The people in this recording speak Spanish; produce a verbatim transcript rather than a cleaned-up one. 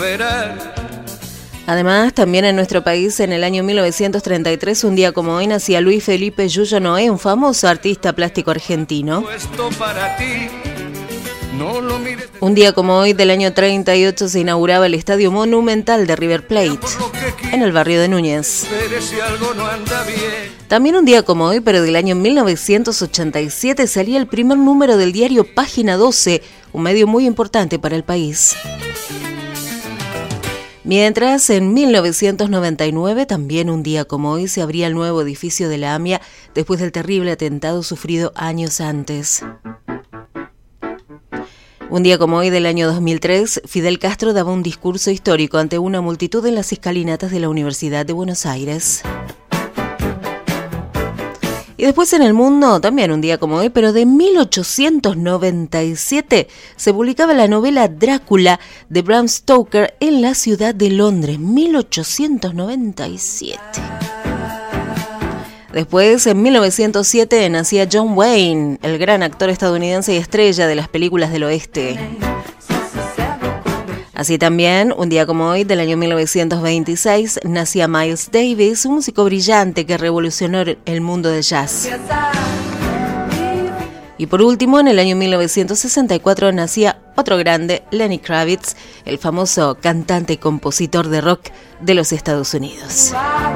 esperar. Además, también en nuestro país, en el año mil novecientos treinta y tres, un día como hoy, nacía Luis Felipe Yuyo Noé, un famoso artista plástico argentino. Para ti. No lo mires. Un día como hoy, del año treinta y ocho, se inauguraba el Estadio Monumental de River Plate, en el barrio de Núñez. También un día como hoy, pero del año mil novecientos ochenta y siete, salía el primer número del diario Página doce, un medio muy importante para el país. Mientras, en mil novecientos noventa y nueve, también un día como hoy, se abría el nuevo edificio de la AMIA después del terrible atentado sufrido años antes. Un día como hoy del año dos mil tres, Fidel Castro daba un discurso histórico ante una multitud en las escalinatas de la Universidad de Buenos Aires. Y después en el mundo, también un día como hoy, pero de mil ochocientos noventa y siete, se publicaba la novela Drácula de Bram Stoker en la ciudad de Londres, mil ochocientos noventa y siete. Después, en mil novecientos siete, nacía John Wayne, el gran actor estadounidense y estrella de las películas del oeste. Así también, un día como hoy, del año mil novecientos veintiséis, nacía Miles Davis, un músico brillante que revolucionó el mundo del jazz. Y por último, en el año mil novecientos sesenta y cuatro, nacía otro grande, Lenny Kravitz, el famoso cantante y compositor de rock de los Estados Unidos.